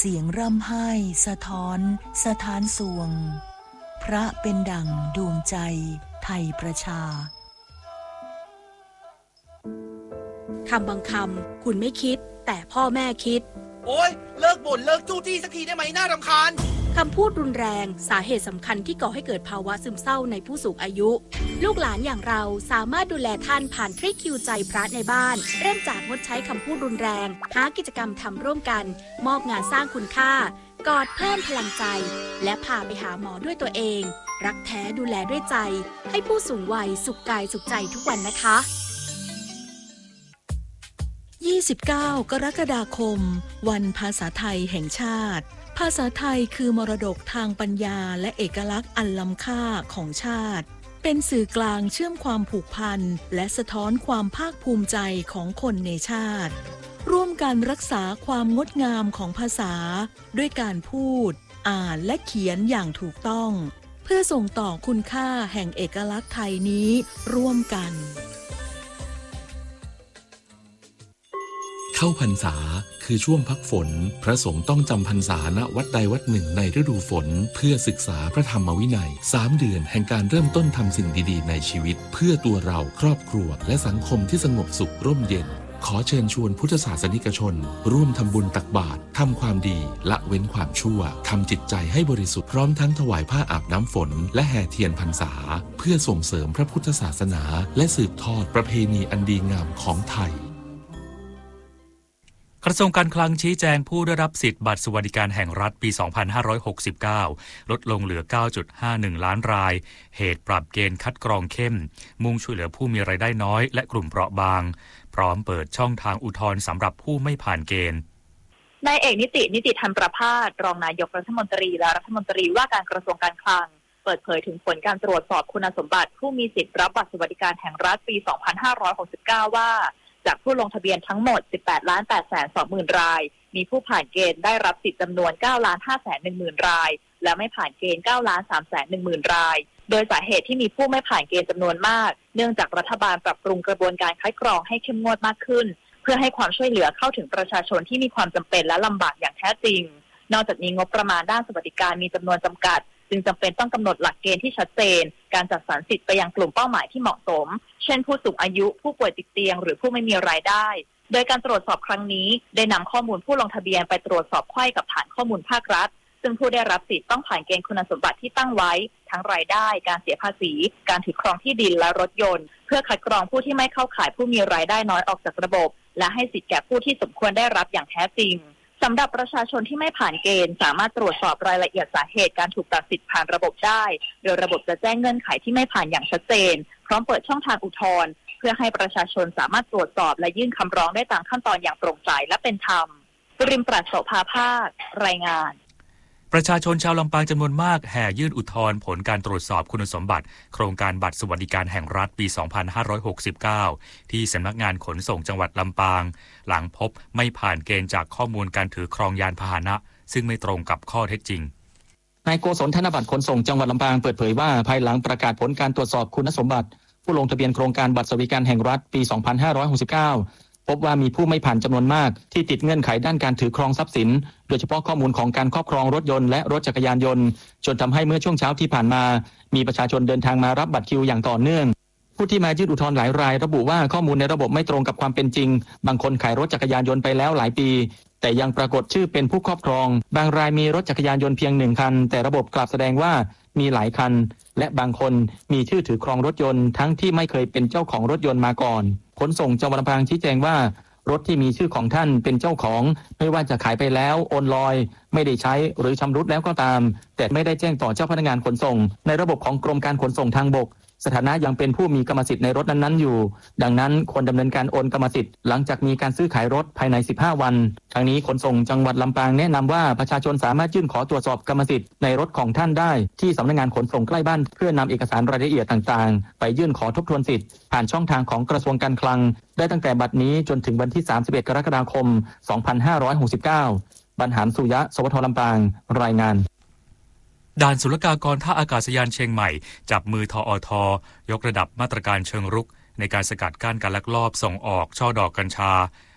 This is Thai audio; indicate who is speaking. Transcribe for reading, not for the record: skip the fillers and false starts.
Speaker 1: เสียงร่ำไห้สะท้อนสถานสวงพระเป็นดั่งดวงใจไทยประชา
Speaker 2: คำบางคำคุณไม่คิดแต่พ่อแม่คิด
Speaker 3: โอ๊ยเลิกบ่นเลิกจู้จี้สักทีได้ไหมน่ารำคาญ
Speaker 2: คำพูดรุนแรงสาเหตุสำคัญที่ก่อให้เกิดภาวะซึมเศร้าในผู้สูงอายุลูกหลานอย่างเราสามารถดูแลท่านผ่านทริคคิวใจพระในบ้านเริ่มจากงดใช้คำพูดรุนแรงหากิจกรรมทำร่วมกันมอบงานสร้างคุณค่ากอดเพิ่มพลังใจและพาไปหาหมอด้วยตัวเองรักแท้ดูแลด้วยใจให้ผู้สูงวัยสุขกายสุขใจทุกวันนะคะ
Speaker 1: 29 กรกฎาคมวันภาษาไทยแห่งชาติภาษาไทยคือมรดกทางปัญญาและเอกลักษณ์อันล้ำค่าของชาติเป็นสื่อกลางเชื่อมความผูกพันและสะท้อนความภาคภูมิใจของคนในชาติร่วมกันรักษาความงดงามของภาษาด้วยการพูดอ่านและเขียนอย่างถูกต้องเพื่อส่งต่อคุณค่าแห่งเอกลักษณ์ไทยนี้ร่วมกัน
Speaker 4: เข้าพรรษาคือช่วงพักฝนพระสงฆ์ต้องจำพรรษาณวัดใดวัดหนึ่งในฤดูฝนเพื่อศึกษาพระธรรมวินัย3 เดือนแห่งการเริ่มต้นทำสิ่งดีๆในชีวิตเพื่อตัวเราครอบครัวและสังคมที่สงบสุขร่มเย็นขอเชิญชวนพุทธศาสนิกชนร่วมทำบุญตักบาตรทำความดีละเว้นความชั่วทำจิตใจให้บริสุทธิ์พร้อมทั้งถวายผ้าอาบน้ำฝนและแห่เทียนพรรษาเพื่อส่งเสริมพระพุทธศาสนาและสืบทอดประเพณีอันดีงามของไทย
Speaker 5: กระทรวงการคลังชี้แจงผู้ได้รับสิทธิ์บัตรสวัสดิการแห่งรัฐปี 2569 ลดลงเหลือ 9.51 ล้านรายเหตุปรับเกณฑ์คัดกรองเข้มมุ่งช่วยเหลือผู้มีรายได้น้อยและกลุ่มเปราะบางพร้อมเปิดช่องทางอุทธรณ์สำหรับผู้ไม่ผ่านเกณฑ์
Speaker 6: นายเอกนิติธรรมประภาสรองนายกรัฐมนตรีและรัฐมนตรีว่าการกระทรวงการคลังเปิดเผยถึงผลการตรวจสอบคุณสมบัติผู้มีสิทธิ์รับบัตรสวัสดิการแห่งรัฐปี 2569 ว่าจากผู้ลงทะเบียนทั้งหมด 18,820,000 รายมีผู้ผ่านเกณฑ์ได้รับสิทธิจำนวน 9,510,000 รายและไม่ผ่านเกณฑ์ 9,310,000 รายโดยสาเหตุที่มีผู้ไม่ผ่านเกณฑ์จำนวนมากเนื่องจากรัฐบาลปรับปรุงกระบวนการคัดกรองให้เข้มงวดมากขึ้นเพื่อให้ความช่วยเหลือเข้าถึงประชาชนที่มีความจำเป็นและลำบากอย่างแท้จริงนอกจากนี้งบประมาณด้านสวัสดิการมีจำนวนจำกัดจึงจำเป็นต้องกำหนดหลักเกณฑ์ที่ชัดเจนการจัดสรรสิทธิ์ไปยังกลุ่มเป้าหมายที่เหมาะสมเช่นผู้สูงอายุผู้ป่วยติดเตียงหรือผู้ไม่มีรายได้โดยการตรวจสอบครั้งนี้ได้นำข้อมูลผู้ลงทะเบียนไปตรวจสอบไขว้กับฐานข้อมูลภาครัฐซึ่งผู้ได้รับสิทธิ์ต้องผ่านเกณฑ์คุณสมบัติที่ตั้งไว้ทั้งรายได้การเสียภาษีการถือครองที่ดินและรถยนต์เพื่อคัดกรองผู้ที่ไม่เข้าข่ายผู้มีรายได้น้อยออกจากระบบและให้สิทธิ์แก่ผู้ที่สมควรได้รับอย่างแท้จริงสำหรับประชาชนที่ไม่ผ่านเกณฑ์สามารถตรวจสอบรายละเอียดสาเหตุการถูกตัดสิทธิ์ผ่านระบบได้โดยระบบจะแจ้งเงื่อนไขที่ไม่ผ่านอย่างชัดเจนพร้อมเปิดช่องทางอุทธรณ์เพื่อให้ประชาชนสามารถตรวจสอบและยื่นคำร้องได้ตามขั้นตอนอย่างโปร่งใสและเป็นธรรมริมปราศโสภาภาครายงาน
Speaker 5: ประชาชนชาวลำปางจำนวนมากแห่ยื่นอุทธรณ์ผลการตรวจสอบคุณสมบัติโครงการบัตรสวัสดิการแห่งรัฐปี 2569 ที่สำนักงานขนส่งจังหวัดลำปางหลังพบไม่ผ่านเกณฑ์จากข้อมูลการถือครองยานพาหนะซึ่งไม่ตรงกับข้อเท็จจริง
Speaker 7: นายโกศลธนบัตรขนส่งจังหวัดลำปางเปิดเผยว่าภายหลังประกาศผลการตรวจสอบคุณสมบัติผู้ลงทะเบียนโครงการบัตรสวัสดิการแห่งรัฐปี 2569 พบว่ามีผู้ไม่ผ่านจำนวนมากที่ติดเงื่อนไขด้านการถือครองทรัพย์สินโดยเฉพาะข้อมูลของการครอบครองรถยนต์และรถจักรยานยนต์จนทำให้เมื่อช่วงเช้าที่ผ่านมามีประชาชนเดินทางมารับบัตรคิวอย่างต่อเนื่องผู้ที่มายื่นอุทธรณ์หลายรายระบุว่าข้อมูลในระบบไม่ตรงกับความเป็นจริงบางคนขายรถจักรยานยนต์ไปแล้วหลายปีแต่ยังปรากฏชื่อเป็นผู้ครอบครองบางรายมีรถจักรยานยนต์เพียง1 คันแต่ระบบกลับแสดงว่ามีหลายคันและบางคนมีชื่อถือครองรถยนต์ทั้งที่ไม่เคยเป็นเจ้าของรถยนต์มาก่อนขนส่งจังหวัดลำปางชี้แจงว่ารถที่มีชื่อของท่านเป็นเจ้าของไม่ว่าจะขายไปแล้วโอนลอยไม่ได้ใช้หรือชำรุดแล้วก็ตามแต่ไม่ได้แจ้งต่อเจ้าพนักงานขนส่งในระบบของกรมการขนส่งทางบกสถานะยังเป็นผู้มีกรรมสิทธิ์ในรถนั้นๆอยู่ดังนั้นควรดำเนินการโอนกรรมสิทธิ์หลังจากมีการซื้อขายรถภายใน15 วันทางนี้ขนส่งจังหวัดลำปางแนะนำว่าประชาชนสามารถยื่นขอตรวจสอบกรรมสิทธิ์ในรถของท่านได้ที่สำนักงานขนส่งใกล้บ้านเพื่อนำเอกสารรายละเอียดต่างๆไปยื่นขอทบทวนสิทธิ์ผ่านช่องทางของกระทรวงการคลังได้ตั้งแต่บัดนี้จนถึงวันที่31 กรกฎาคม 2569 บรรหารสุยะสวทลำปางรายงาน
Speaker 5: ด่านศุลกากรท่าอากาศยานเชียงใหม่จับมือทอทยกระดับมาตรการเชิงรุกในการสกัดกั้นการลักลอบส่งออกช่อดอกกัญชา